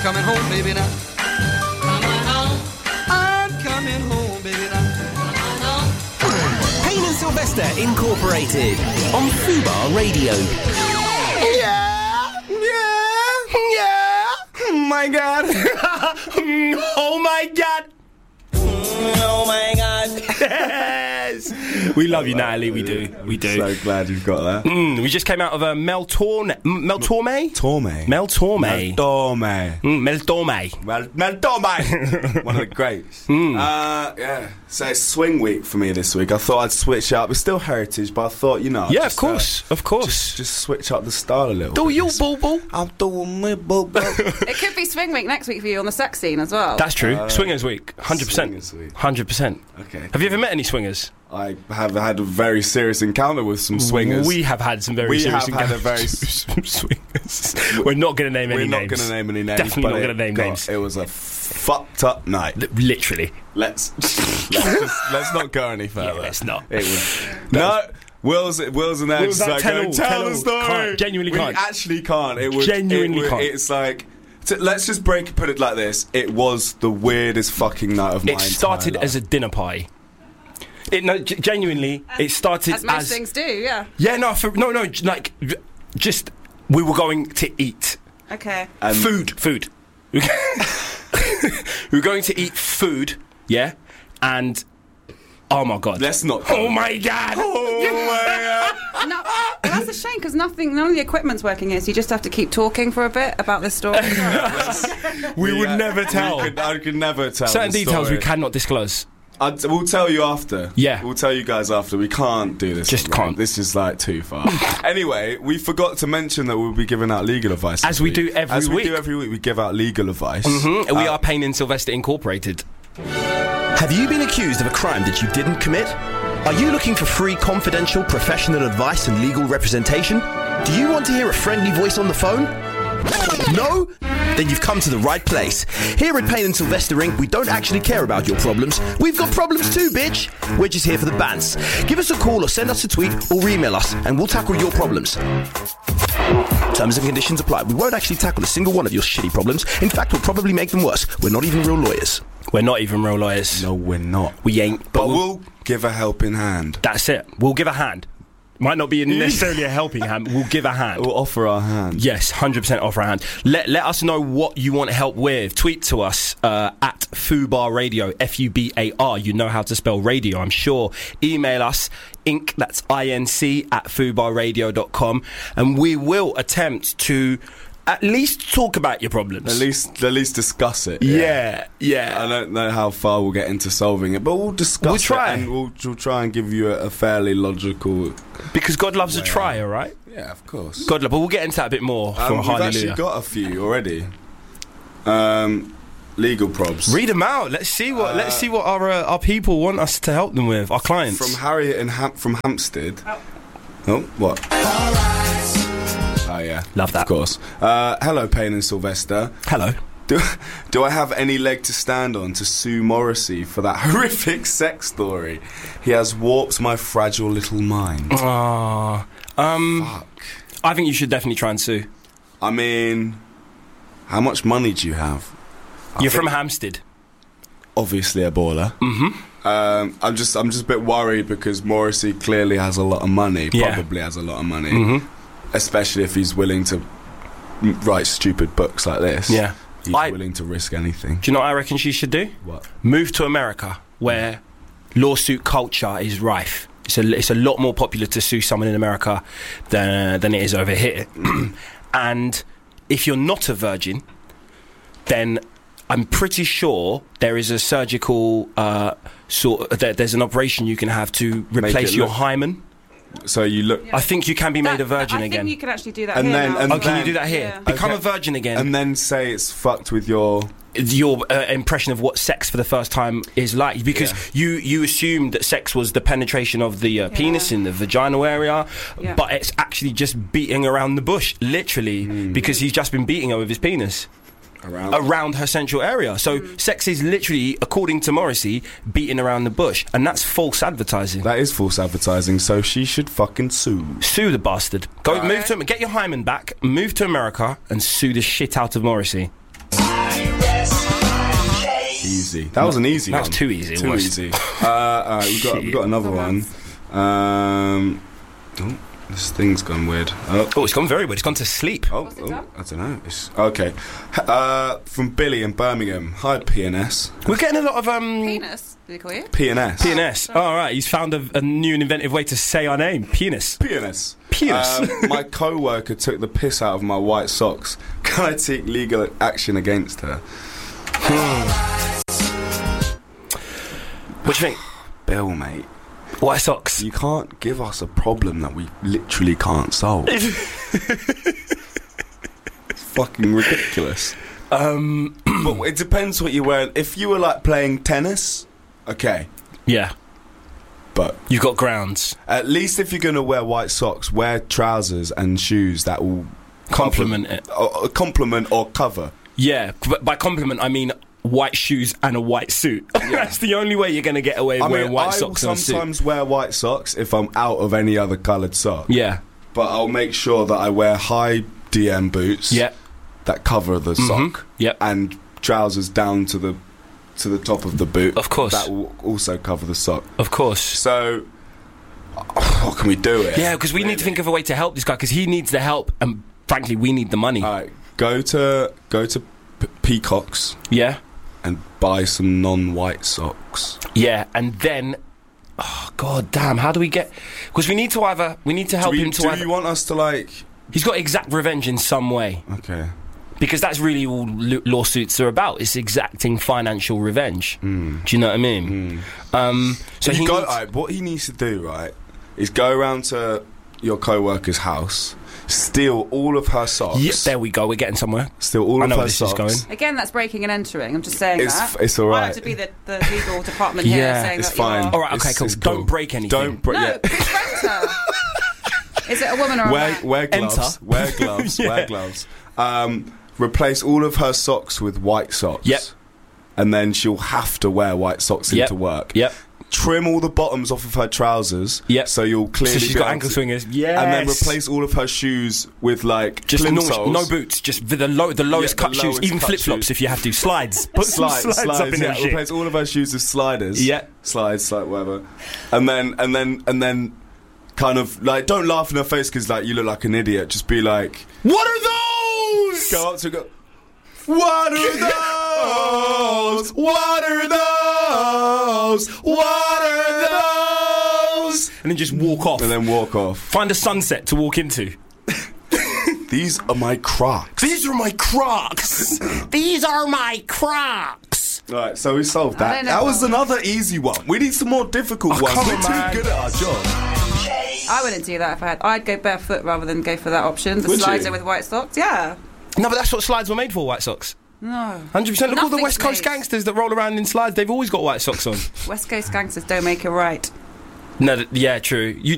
coming home, baby, now. Coming home. I'm coming home, baby, now. Payne and Sylvester Incorporated on Fubar Radio. Yeah. Oh my God. Oh my God. Oh my God. Yes. We love you, Natalie. We do. So glad you've got that. We just came out of Mel Torme. Mel Torme. One of the greats. Yeah. So it's swing week for me this week. I thought I'd switch up. It's still heritage, but I thought, Yeah, of course. Just switch up the style a little. Do you, boo-boo? I'm doing my boo-boo. It could be swing week next week for you on the sex scene as well. That's true. Swingers week. 100%. Swingers week. 100%. Okay. Have you ever met any swingers? I have had a very serious encounter with some swingers. We have had some very serious encounters. swingers. We're not going to name any names. We're not going to name any names. Definitely not going to name names. It was a fucked up night. Literally. Let's not go any further. Yeah, let's not. It was Will's and Ed just like tell the story. Can't. Genuinely can't. We actually can't. It was genuinely can't. It's like. Let's just put it like this. It was the weirdest fucking night of my entire life. It started as a dinner party. Genuinely, it started as most things do, yeah. Yeah, just we were going to eat. Okay. Food. We were going to eat food, yeah, and oh my God. Let's not. Oh my God. No, that's a shame because none of the equipment's working here, so you just have to keep talking for a bit about this story. We would never tell. I could never tell. Certain details we cannot disclose. We'll tell you after. Yeah. We'll tell you guys after. We can't do this. Just can't. This is like too far. Anyway, we forgot to mention that we'll be giving out legal advice. As we do every week. We give out legal advice. Mm-hmm. We are Payne and Sylvester Incorporated. Have you been accused of a crime that you didn't commit? Are you looking for free, confidential, professional advice and legal representation? Do you want to hear a friendly voice on the phone? No? Then you've come to the right place. Here at Payne and Sylvester Inc., we don't actually care about your problems. We've got problems too, bitch. We're just here for the bants. Give us a call or send us a tweet or email us and we'll tackle your problems. Terms and conditions apply. We won't actually tackle a single one of your shitty problems. In fact, we'll probably make them worse. We're not even real lawyers. We're not even real lawyers. No, we're not. We ain't. But we'll give a helping hand. That's it. We'll give a hand. Might not be necessarily a helping hand. We'll give a hand. We'll offer our hand. Yes, 100% offer a hand. Let us know what you want help with. Tweet to us at Fubar Radio, Fubar. You know how to spell radio, I'm sure. Email us, Inc, that's INC, at fubarradio.com. And we will attempt to at least talk about your problems. At least discuss it. Yeah. I don't know how far we'll get into solving it, but we'll discuss it. And we'll try and give you a fairly logical... Because God loves a try, all right? Yeah, of course. God love, but we'll get into that a bit more from We've Hallelujah. actually got a few already. Legal probs. Read them out. Let's see what our people want us to help them with. Our clients. From Harriet from Hampstead. Oh, what? Oh yeah, love that. Of course. Hello, Payne and Sylvester. Hello. Do I have any leg to stand on to sue Morrissey for that horrific sex story? He has warped my fragile little mind. Fuck. I think you should definitely try and sue. I mean, how much money do you have? You're from Hampstead. Obviously a baller. Mm-hmm. I'm just a bit worried because Morrissey clearly has a lot of money. Probably has a lot of money. Mm-hmm. Especially if he's willing to write stupid books like this. Yeah. He's willing to risk anything. Do you know what I reckon she should do? What? Move to America, where lawsuit culture is rife. It's a lot more popular to sue someone in America than it is over here. And if you're not a virgin, then I'm pretty sure there is a surgical there's an operation you can have to replace your hymen. So you look. I think you can be made a virgin again. I think you can actually do that and here then, now. Can you do that here? Yeah. Become a virgin again. And then say it's fucked with your impression of what sex for the first time is like. Because you assumed that sex was the penetration of the penis in the vaginal area, but it's actually just beating around the bush, literally, because he's just been beating her with his penis. Around her central area. So sex is literally, according to Morrissey, beating around the bush. And that's false advertising. That is false advertising, so she should fucking sue. Sue the bastard. Move to get your hymen back, move to America, and sue the shit out of Morrissey. easy. That was an easy That one. was too easy. Too almost. easy. We've got another one. This thing's gone weird. Oh, it's gone very weird. It's gone to sleep. I don't know. It's okay. From Billy in Birmingham. Hi, PNS. We're getting a lot of Penis, did he call you? PNS. PNS. All right, he's found a new and inventive way to say our name. Penis. PNS. Penis. My co-worker took the piss out of my white socks. Can I take legal action against her? What do you think? Bill, mate. White socks. You can't give us a problem that we literally can't solve. It's fucking ridiculous. But it depends what you're wearing. If you were like playing tennis, okay. Yeah. But You've got grounds. at least if you're going to wear white socks, wear trousers and shoes that will Complement it. Complement or cover. Yeah. By compliment, I mean white shoes and a white suit. That's the only way you're going to get away with wearing white socks I will and a suit. sometimes wear white socks if I'm out of any other coloured sock. Yeah. But I'll make sure that I wear high DM boots. Yeah. That cover the sock. Yep. And trousers down to the top of the boot. Of course. That will also cover the sock. Of course. So, what can we do it? Yeah, because we need to think of a way to help this guy because he needs the help and frankly we need the money. All right, go to Peacocks Yeah. and buy some non-white socks. Yeah, and then oh god damn, how do we get because we need to help him to Do either you want us to like? he's got to exact revenge in some way. Okay. Because that's really all lawsuits are about. It's exacting financial revenge. Do you know what I mean? So he needs, what he needs to do, right, is go around to your co-worker's house, steal all of her socks. yeah, there we go. We're getting somewhere. Steal all I of know her where this socks. is going. Again, that's breaking and entering. I'm just saying that. It's all I right. have to be the legal department here Yeah, saying it's that fine. you are... All right, okay, It's cool. cool. Don't break anything. Don't break. No, Yeah. befriend her. Is it a woman or a man? Wear gloves. Enter. Wear gloves. Yeah. Wear gloves. Replace all of her socks with white socks. Yep. And then she'll have to wear white socks Yep. into work. Yep. Trim all the bottoms off of her trousers. Yep. So you'll clearly. So she's be got able ankle to- swingers. Yes. And then replace all of her shoes with like just plimsolls. no boots, just the lowest Yeah, cut the shoes, lowest even cut flip flops shoes. if you have to. Slides. Put some Slides up in yeah. her shit. Replace all of her shoes with sliders. Yeah. Slides, like whatever. And then kind of like don't laugh in her face because like you look like an idiot. Just be like, What are those? go up to go. What are those? What are those? What are those? And then just walk off. And then walk off. Find a sunset to walk into. These are my Crocs. These are my Crocs. These are my Crocs. Right, so we solved I that. don't know. That was another easy one. We need some more difficult ones. come We're on, too man. good at our job. I wouldn't do that if I had... I'd go barefoot rather than go for that option. The Would you? slider with white socks, yeah. No, but that's what slides were made for, white socks. No. 100%. Look all the Nothing's West Coast made. gangsters that roll around in slides. They've always got white socks on. West Coast gangsters don't make it right. No, yeah, true.